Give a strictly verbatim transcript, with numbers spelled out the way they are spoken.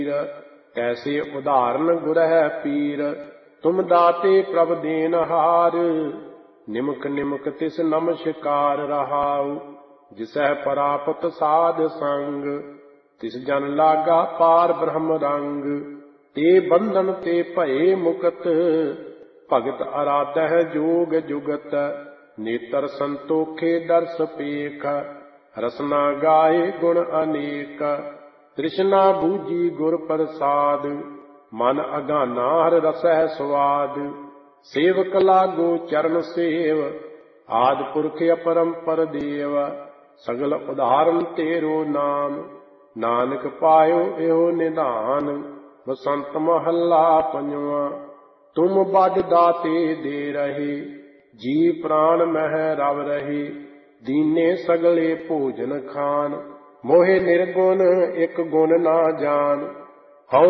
कैसे उदाहरण गुरह पीर, तुम दाते प्रभ देनहार। निमक निमक तिस नमस्कार रहाउ, जिसह परापत साध संग। तिस जन लागा पार ब्रह्म रंग, ते बंधन ते भये मुकत। भगत आराधह जोग जुगत, नेतर संतोखे दर्श पेख। रसना गाए गुण अनेक, तृष्णा बूझी गुर प्रसाद। मन अगाना हर रसह स्वाद, सेवक लागो चरण सेव। आदि पुरख अपरंपर देव, सगल उदाहरण तेरो नाम। नानक पायो एहो निधान, बसंत महला पंजवा। तुम बड़ दाते दे रहे, जी प्राण मह रव रहे। दीने सगले भोजन खान, मोहे निर्गुण एक गुण ना जान।